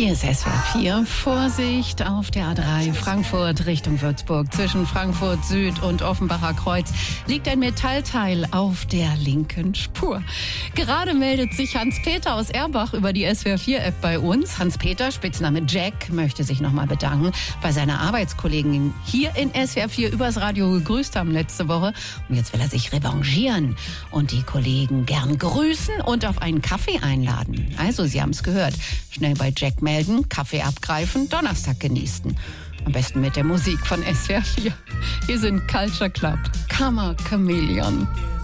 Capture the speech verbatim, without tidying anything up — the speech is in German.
Hier ist S W R vier. Vorsicht auf der A drei Frankfurt Richtung Würzburg. Zwischen Frankfurt Süd und Offenbacher Kreuz liegt ein Metallteil auf der linken Spur. Gerade meldet sich Hans-Peter aus Erbach über die S W R vier App bei uns. Hans-Peter, Spitzname Jack, möchte sich nochmal bedanken, weil seine Arbeitskollegen hier in S W R vier übers Radio gegrüßt haben letzte Woche. Und jetzt will er sich revanchieren und die Kollegen gern grüßen und auf einen Kaffee einladen. Also, Sie haben es gehört. Schnell bei Jack melden, Kaffee abgreifen, Donnerstag genießen. Am besten mit der Musik von S W R vier. Hier sind Culture Club, Kammer Chameleon.